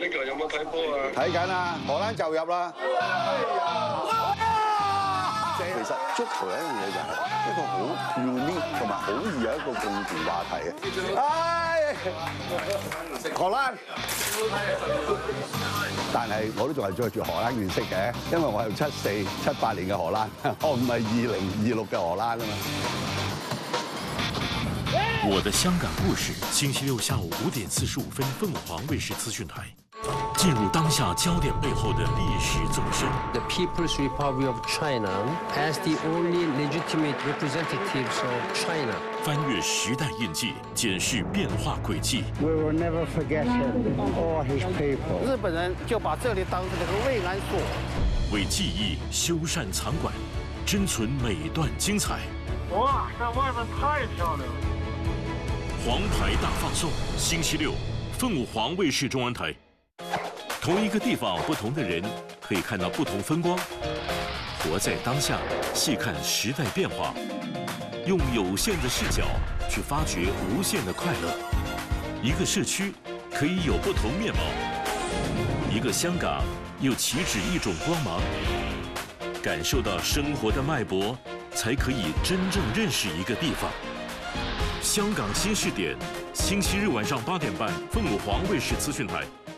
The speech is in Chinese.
球有冇睇波啊？ 睇緊啊，荷蘭就入啦。其實足球有一樣嘢就係一個好 unique 同埋好易有一個共同話題嘅。唉，荷蘭，但係我都仲係着住荷蘭件色嘅，因為我係74、78年嘅荷蘭，我唔係2026嘅荷蘭啊嘛。 我的香港故事，星期六下午5點45分，鳳凰衛視資訊台。進入當下焦點背後的歷史縱深。 The People's Republic of China as the only legitimate representatives of China。 翻越時代印記，檢視變化軌跡。 We will never forget him or his people。 日本人就把這裡當成個慰安所， 為記憶修繕藏館，珍存每段精彩。 哇，這外面太漂亮了！ 黃牌大放送，星期六，鳳凰衛視中文台。同一個地方，不同的人，可以看到不同風光。活在當下，細看時代變化，用有限的視角去發掘無限的快樂。一個社區可以有不同面貌，一個香港又豈止一種光芒。感受到生活的脈搏，才可以真正認識一個地方。香港新視點，星期日晚上8點半，鳳凰衛視資訊台。